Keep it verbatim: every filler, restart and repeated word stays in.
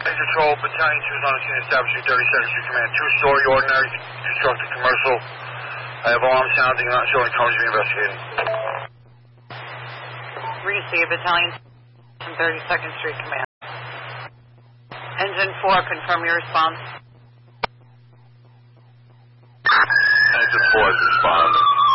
Control, Battalion two is on the scene establishing thirty-second Street Command. Two-story ordinary constructed commercial. I have alarm sounding, not showing colors to be investigating. Receive, Battalion from thirty-second Street Command. Engine four, confirm your response. Engine four is responding.